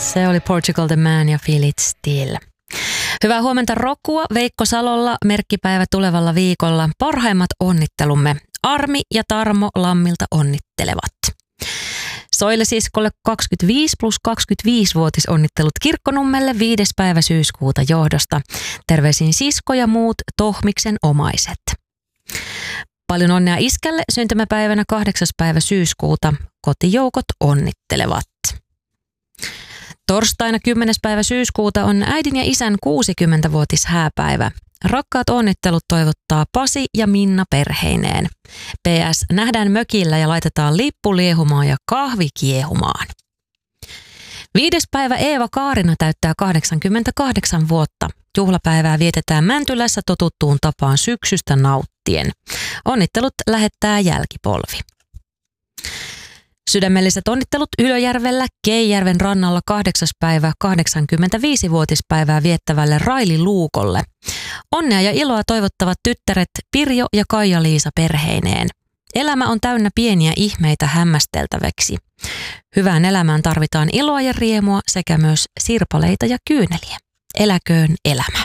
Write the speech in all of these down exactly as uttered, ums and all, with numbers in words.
Se oli Portugal the Man ja Feel It Still. Hyvää huomenta Rokua, Veikko Salolla, merkkipäivä tulevalla viikolla. Parhaimmat onnittelumme. Armi ja Tarmo Lammilta onnittelevat. Soile-siskolle kaksikymmentäviisi plus kaksikymmentäviisi-vuotisonnittelut Kirkkonummelle viides päivä syyskuuta johdosta. Terveisin sisko ja muut Tohmiksen omaiset. Paljon onnea iskälle syntymäpäivänä kahdeksas päivä syyskuuta. Kotijoukot onnittelevat. Torstaina kymmenes päivä syyskuuta on äidin ja isän kuusikymmentävuotishääpäivä. Rakkaat onnittelut toivottaa Pasi ja Minna perheineen. P S. Nähdään mökillä ja laitetaan lippu liehumaan ja kahvi kiehumaan. Viides päivä Eeva Kaarina täyttää kahdeksankymmentäkahdeksan vuotta. Juhlapäivää vietetään Mäntylässä totuttuun tapaan syksystä nauttien. Onnittelut lähettää jälkipolvi. Sydämelliset onnittelut Ylöjärvellä Keijärven rannalla kahdeksas päivä kahdeksankymmentäviisi-vuotispäivää viettävälle Raili Luukolle. Onnea ja iloa toivottavat tyttäret Pirjo ja Kaija-Liisa perheineen. Elämä on täynnä pieniä ihmeitä hämmästeltäväksi. Hyvään elämään tarvitaan iloa ja riemua sekä myös sirpaleita ja kyyneliä. Eläköön elämä.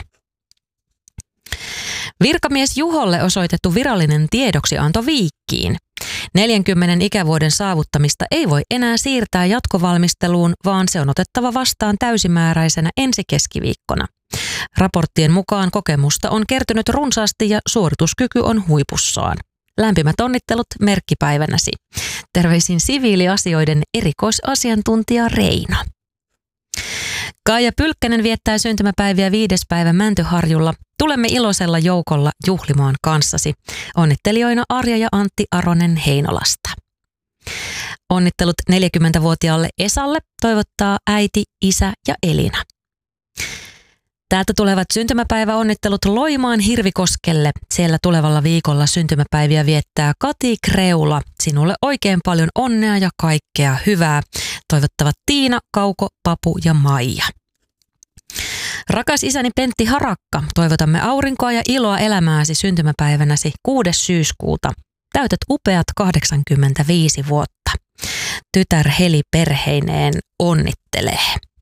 Virkamies Juholle osoitettu virallinen tiedoksianto Viikkiin. neljänkymmenen ikävuoden saavuttamista ei voi enää siirtää jatkovalmisteluun, vaan se on otettava vastaan täysimääräisenä ensi keskiviikkona. Raporttien mukaan kokemusta on kertynyt runsaasti ja suorituskyky on huipussaan. Lämpimät onnittelut merkkipäivänäsi. Terveisin siviiliasioiden erikoisasiantuntija Reino. Kaija Pylkkänen viettää syntymäpäiviä viides päivä Mäntyharjulla. Tulemme iloisella joukolla juhlimaan kanssasi. Onnittelijoina Arja ja Antti Aronen Heinolasta. Onnittelut neljäkymmentävuotiaalle Esalle toivottaa äiti, isä ja Elina. Täältä tulevat syntymäpäiväonnittelut Loimaan Hirvikoskelle. Siellä tulevalla viikolla syntymäpäiviä viettää Kati Kreula. Sinulle oikein paljon onnea ja kaikkea hyvää. Toivottavat Tiina, Kauko, Papu ja Maija. Rakas isäni Pentti Harakka, toivotamme aurinkoa ja iloa elämääsi syntymäpäivänäsi kuudes syyskuuta. Täytät upeat kahdeksankymmentäviisi vuotta. Tytär Heli perheineen onnittelee.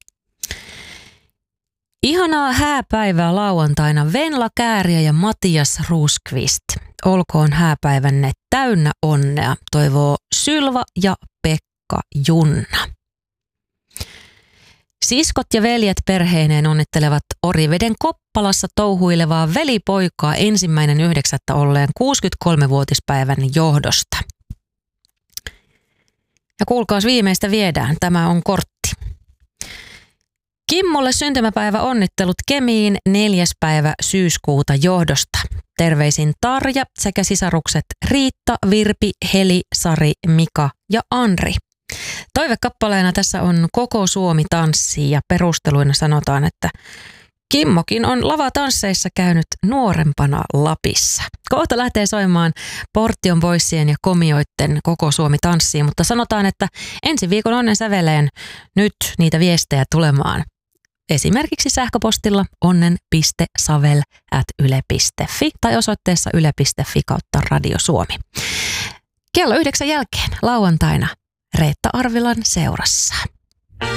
Ihanaa hääpäivää lauantaina Venla Kääriä ja Matias Ruuskvist. Olkoon hääpäivänne täynnä onnea, toivoo Sylva ja Pekka Junna. Siskot ja veljet perheineen onnittelevat Oriveden Koppalassa touhuilevaa velipoikaa ensimmäinen yhdeksättä olleen kuusikymmentäkolmevuotispäivän johdosta. Ja kuulkaas viimeistä viedään, tämä on kortti. Kimmolle syntymäpäivä onnittelut Kemiin neljäs päivä syyskuuta johdosta. Terveisin Tarja sekä sisarukset Riitta, Virpi, Heli, Sari, Mika ja Anri. Toivekappaleena tässä on Koko Suomi tanssii ja perusteluina sanotaan, että Kimmokin on lavatansseissa käynyt nuorempana Lapissa. Kohta lähtee soimaan Portion Boysien ja Komioitten Koko Suomi tanssii, mutta sanotaan, että ensi viikon onnen säveleen nyt niitä viestejä tulemaan. Esimerkiksi sähköpostilla onnen piste savel ät yle piste fi tai osoitteessa yle piste fi kautta Radio Suomi. Kello yhdeksän jälkeen lauantaina Reetta Arvilan seurassa.